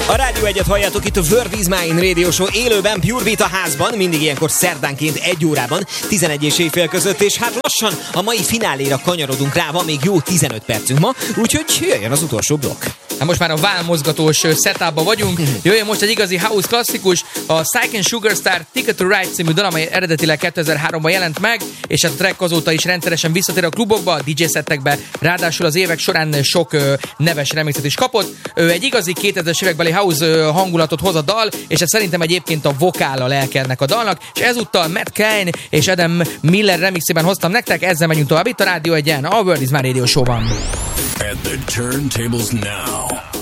A Rádió Egyet halljátok itt a Word is Mine Radio Show élőben, Pure Beat a házban, mindig ilyenkor szerdánként 1 órában, 11 és éjfél között, és hát lassan a mai fináléra kanyarodunk rá, van még jó 15 percünk ma, úgyhogy jöjjön az utolsó blokk. Hát most már a válmozgatós setupban vagyunk. Jöjjön most egy igazi house klasszikus, a Psych and Sugarstar Ticket to Ride című dal, amely eredetileg 2003-ban jelent meg, és hát a track azóta is rendszeresen visszatér a klubokba, a DJ settekbe, ráadásul az évek során sok neves remixet is kapott. Egy igazi 2000-es évekbeli house hangulatot hoz a dal, és ez szerintem egyébként a vokál a lelke ennek a dalnak, és ezúttal Matt Cain és Adam Miller remixében hoztam nektek, ezzel megyünk tovább itt a Rádió Egyen, a Word is Mine Radio Show-ban. At the turntables now,